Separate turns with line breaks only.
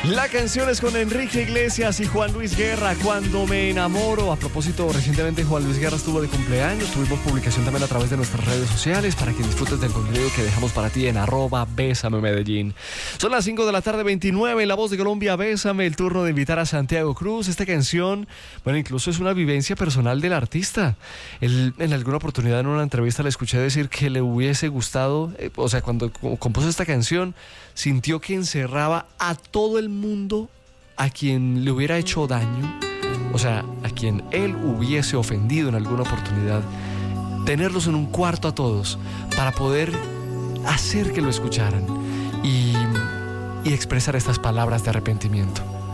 La canción es con Enrique Iglesias y Juan Luis Guerra, Cuando me enamoro. A propósito, recientemente Juan Luis Guerra estuvo de cumpleaños. Tuvimos publicación también a través de nuestras redes sociales para que disfrutes del contenido que dejamos para ti en @BésameMedellín. Son las 5 de la tarde, 29, en La Voz de Colombia, Bésame, el turno de invitar a Santiago Cruz. Esta canción, bueno, incluso es una vivencia personal del artista. Él, en alguna oportunidad en una entrevista le escuché decir que le hubiese gustado, cuando compuso esta canción, sintió que encerraba a todo el mundo a quien le hubiera hecho daño, a quien él hubiese ofendido en alguna oportunidad, tenerlos en un cuarto a todos para poder hacer que lo escucharan y expresar estas palabras de arrepentimiento.